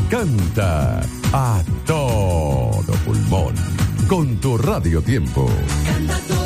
canta a todo pulmón con tu Radio Tiempo. Canta tu